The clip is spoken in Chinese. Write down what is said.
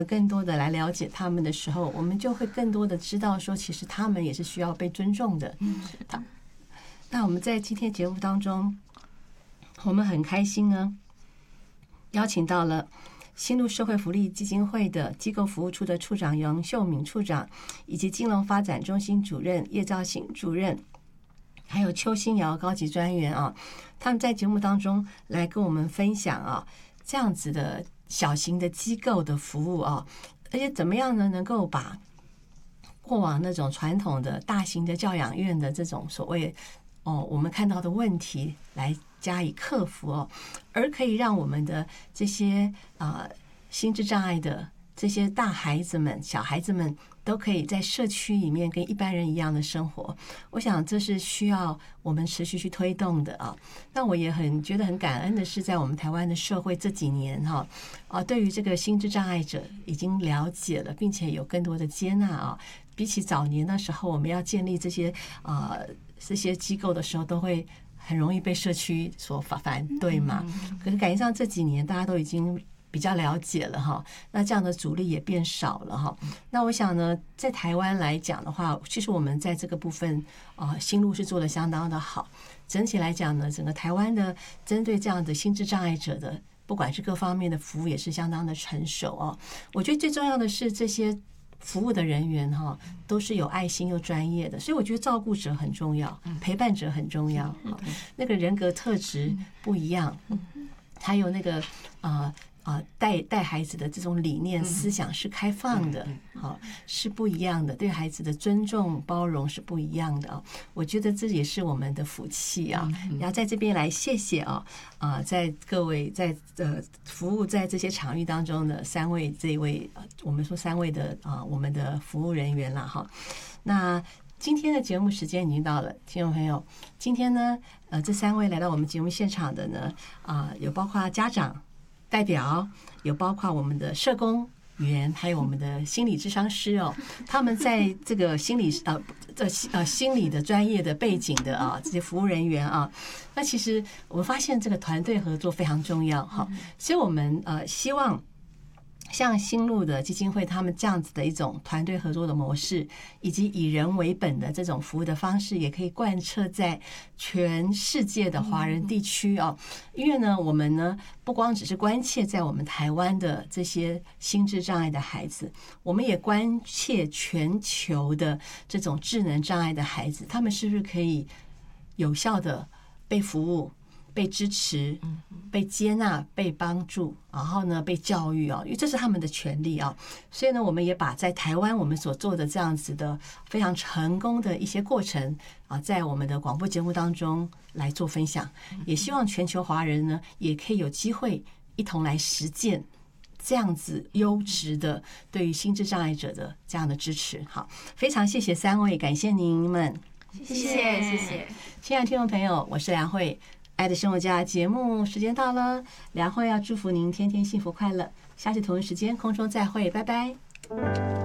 更多的来了解他们的时候，我们就会更多的知道说，其实他们也是需要被尊重的。好，那我们在今天节目当中，我们很开心呢，邀请到了新路社会福利基金会的机构服务处的处长杨秀敏处长，以及金融发展中心主任叶兆醒主任，还有邱新瑶高级专员啊，他们在节目当中来跟我们分享啊，这样子的小型的机构的服务啊，而且怎么样呢，能够把过往那种传统的大型的教养院的这种所谓我们看到的问题来加以克服哦，而可以让我们的这些心智障碍的这些大孩子们、小孩子们都可以在社区里面跟一般人一样的生活。我想这是需要我们持续去推动的啊。那我也觉得很感恩的是，在我们台湾的社会这几年对于这个心智障碍者已经了解了，并且有更多的接纳啊。比起早年那时候，我们要建立这些机构的时候，都会很容易被社区所反对嘛。可是感觉上这几年大家都已经比较了解了哈，那这样的阻力也变少了哈。那我想呢，在台湾来讲的话，其实我们在这个部分新路是做得相当的好。整体来讲呢，整个台湾的针对这样的心智障碍者的，不管是各方面的服务也是相当的成熟哦。我觉得最重要的是这些服务的人员都是有爱心又专业的，所以我觉得照顾者很重要，陪伴者很重要。那个人格特质不一样，还有那个带孩子的这种理念思想是开放的，是不一样的，对孩子的尊重包容是不一样的。我觉得这也是我们的福气啊。然后在这边来谢谢在各位在服务在这些场域当中的这位我们说3位的我们的服务人员了哈。那今天的节目时间已经到了，听众朋友，今天呢这3位来到我们节目现场的呢有包括家长代表，有包括我们的社工员，还有我们的心理咨商师他们在这个心理的专业的背景的这些服务人员那其实我们发现这个团队合作非常重要所以我们希望像新路的基金会他们这样子的一种团队合作的模式，以及以人为本的这种服务的方式，也可以贯彻在全世界的华人地区因为呢，我们呢不光只是关切在我们台湾的这些心智障碍的孩子，我们也关切全球的这种智能障碍的孩子，他们是不是可以有效的被服务、被支持、被接纳、被帮助，然后呢被教育因为这是他们的权利所以呢，我们也把在台湾我们所做的这样子的非常成功的一些过程在我们的广播节目当中来做分享，也希望全球华人呢也可以有机会一同来实践这样子优质的对于心智障碍者的这样的支持。好，非常谢谢3位，感谢您们， 谢谢。 亲爱的听众朋友，我是梁慧。爱的生活家节目时间到了，梁慧要祝福您天天幸福快乐，下次同一时间空中再会，拜拜。